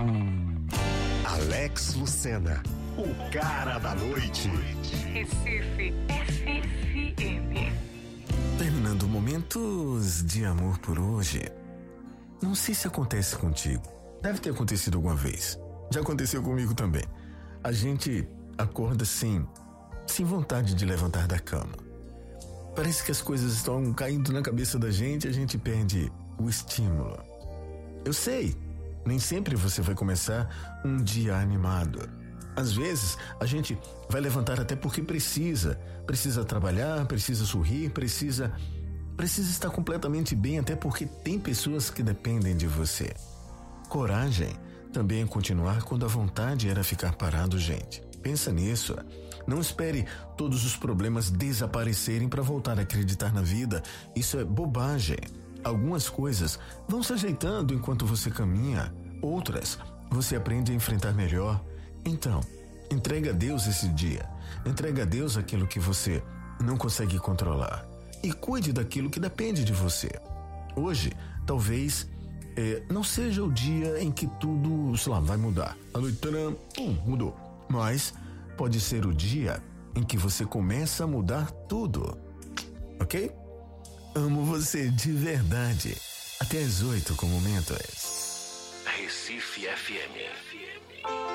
Alex Lucena, o cara da noite. Recife FM. Terminando momentos de amor por hoje. Não sei se acontece contigo. Deve ter acontecido alguma vez. Já aconteceu comigo também. A gente acorda sem vontade de levantar da cama. Parece que as coisas estão caindo na cabeça da gente e a gente perde o estímulo. Eu sei, nem sempre você vai começar um dia animado. Às vezes, a gente vai levantar até porque precisa trabalhar, precisa sorrir, precisa estar completamente bem, até porque tem pessoas que dependem de você. Coragem também é continuar quando a vontade era ficar parado, gente. Pensa nisso. Não espere todos os problemas desaparecerem para voltar a acreditar na vida. Isso é bobagem. Algumas coisas vão se ajeitando enquanto você caminha. Outras, você aprende a enfrentar melhor. Então, entrega a Deus esse dia. Entrega a Deus aquilo que você não consegue controlar. E cuide daquilo que depende de você. Hoje, talvez não seja o dia em que tudo, vai mudar. A noite, mudou. Mas pode ser o dia em que você começa a mudar tudo. Ok? Amo você de verdade. Até às 8 com Momentos. Recife FM.